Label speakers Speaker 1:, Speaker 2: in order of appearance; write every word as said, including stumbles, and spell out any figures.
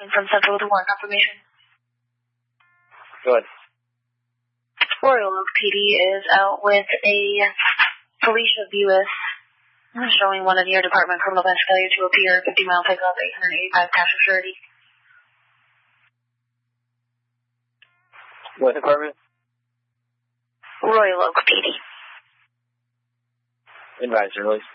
Speaker 1: from Central with a warrant confirmation.
Speaker 2: Go ahead.
Speaker 1: Royal Oak P D is out with a Felicia Buick showing one of your department criminal bench failure to appear, fifty mile pickup, eight hundred eighty-five cash for surety.
Speaker 2: What department?
Speaker 1: Royal Oak P D.
Speaker 2: Advisor, release.